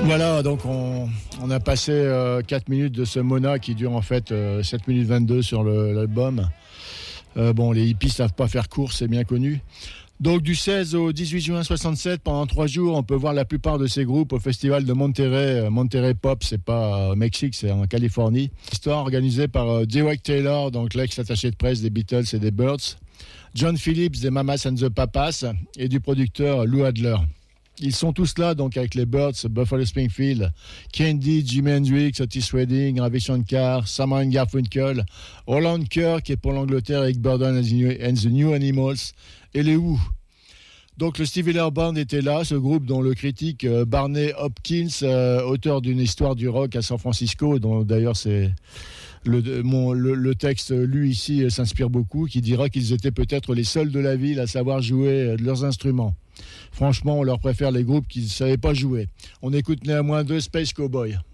Voilà, donc on a passé 4 minutes de ce Mona qui dure en fait 7 minutes 22 sur l'album. Les hippies savent pas faire court, c'est bien connu. Donc du 16 au 18 juin 67, pendant 3 jours, on peut voir la plupart de ces groupes au festival de Monterey. Monterey Pop, c'est pas au Mexique, c'est en Californie. Histoire organisée par Derek Taylor, donc l'ex-attaché de presse des Beatles et des Byrds, John Phillips des Mamas and the Papas et du producteur Lou Adler. Ils sont tous là, donc avec les Byrds, Buffalo Springfield, Candy, Jimi Hendrix, Otis Redding, Ravi Shankar, Simon Garfunkel, Roland Kirk et pour l'Angleterre avec Burden and the New Animals et les Who. Donc le Stevie Wonder Band était là, ce groupe dont le critique Barney Hopkins, auteur d'une histoire du rock à San Francisco, dont d'ailleurs c'est le texte lu ici s'inspire beaucoup, qui dira qu'ils étaient peut-être les seuls de la ville à savoir jouer de leurs instruments. Franchement, on leur préfère les groupes qui ne savaient pas jouer. On écoute néanmoins deux Space Cowboys.